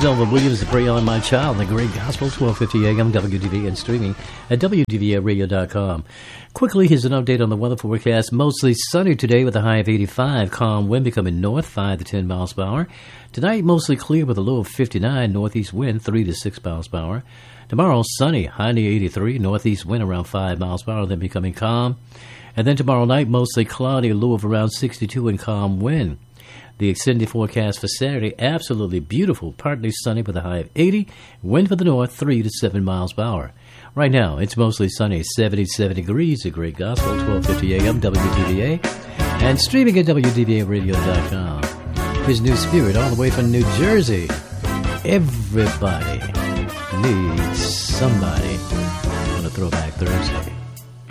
Delvin Williams, to Pray On My Child, the Great Gospel, 1250 AM, WDVA, and streaming at WDVAradio.com. Quickly, here's an update on the weather forecast. Mostly sunny today with a high of 85. Calm wind becoming north, 5 to 10 miles per hour. Tonight, mostly clear with a low of 59. Northeast wind, 3 to 6 miles per hour. Tomorrow, sunny, high near 83. Northeast wind around 5 miles per hour, then becoming calm. And then tomorrow night, mostly cloudy, low of around 62 and calm wind. The extended forecast for Saturday, absolutely beautiful, partly sunny with a high of 80, wind for the north 3 to 7 miles per hour. Right now, it's mostly sunny, 77 degrees, the Great Gospel, 1250 AM, WDVA, and streaming at WDVAradio.com. His New Spirit all the way from New Jersey. Everybody needs somebody on a Throwback Thursday.